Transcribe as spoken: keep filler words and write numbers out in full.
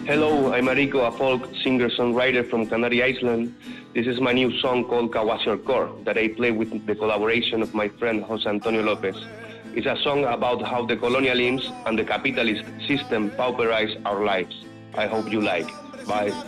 Hello, I'm Mariko, a folk singer-songwriter from Canary Island. This is my new song called Kawasior Core that I play with the collaboration of my friend Jose Antonio Lopez. It's a song about how the colonialism and the capitalist system pauperize our lives. I hope you like. Bye.